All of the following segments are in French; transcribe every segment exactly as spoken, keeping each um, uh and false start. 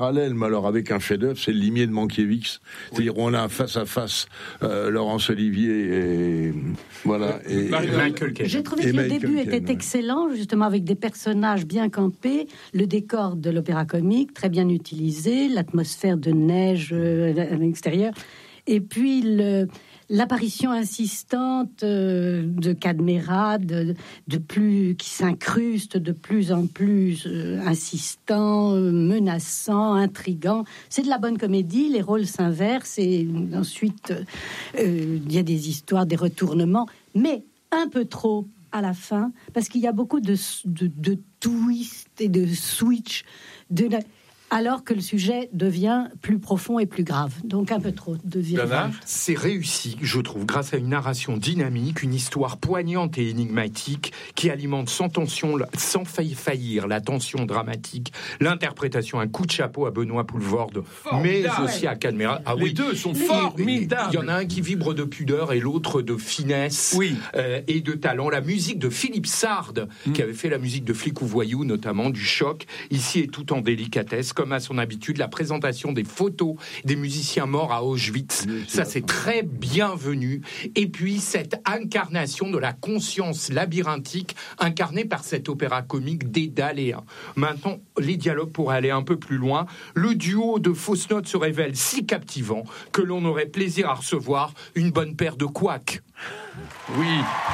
parallèle, mais alors avec un chef-d'œuvre, c'est le Limier de Mankiewicz. C'est-à-dire on a face à face euh, Laurence Olivier et voilà. Et, et, et Michael Caine. J'ai trouvé que le début Caine, était ouais. excellent, justement avec des personnages bien campés, le décor de l'opéra comique très bien utilisé, l'atmosphère de neige euh, à l'extérieur, et puis le l'apparition insistante euh, de Cadmérat, de, de plus qui s'incruste de plus en plus euh, insistant, euh, menaçant, intrigant. C'est de la bonne comédie, les rôles s'inversent et ensuite il euh, y a des histoires, des retournements, mais un peu trop à la fin, parce qu'il y a beaucoup de, de, de twists et de switch, de alors que le sujet devient plus profond et plus grave. Donc un peu trop de virage. C'est réussi, je trouve, grâce à une narration dynamique, une histoire poignante et énigmatique qui alimente sans tension, sans faillir la tension dramatique, l'interprétation, un coup de chapeau à Benoît Poulvorde, mais aussi à Cadmérat. Ah, Les oui. deux sont formidables. Il y en a un qui vibre de pudeur et l'autre de finesse oui. euh, et de talent. La musique de Philippe Sard, mmh. qui avait fait la musique de Flic ou Voyou, notamment du Choc, ici est tout en délicatesse, comme à son habitude, la présentation des photos des musiciens morts à Auschwitz, oui, ça c'est très bienvenu. Et puis cette incarnation de la conscience labyrinthique incarnée par cet opéra comique Dédalé. Maintenant, les dialogues pourraient aller un peu plus loin. Le duo de fausses notes se révèle si captivant que l'on aurait plaisir à recevoir une bonne paire de couacs. Oui.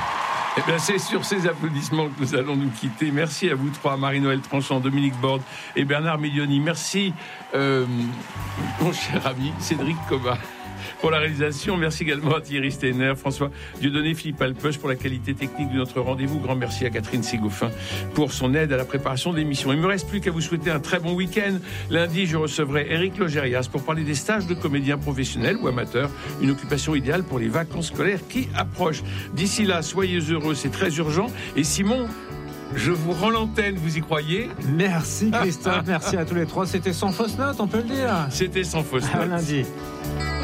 Eh bien, c'est sur ces applaudissements que nous allons nous quitter. Merci à vous trois, Marie-Noëlle Tranchant, Dominique Borde et Bernard Milioni. Merci, euh, mon cher ami Cédric Cobat, pour la réalisation. Merci également à Thierry Steiner, François Dieudonné, Philippe Alpeuch pour la qualité technique de notre rendez-vous. Grand merci à Catherine Ségoffin pour son aide à la préparation de l'émission. Il ne me reste plus qu'à vous souhaiter un très bon week-end. Lundi, je recevrai Éric Logérias pour parler des stages de comédiens professionnels ou amateurs, une occupation idéale pour les vacances scolaires qui approchent. D'ici là, soyez heureux, c'est très urgent. Et Simon, je vous rends l'antenne, vous y croyez ? Merci Christophe, merci à tous les trois. C'était sans fausse note, on peut le dire. C'était sans fausse note. À lundi.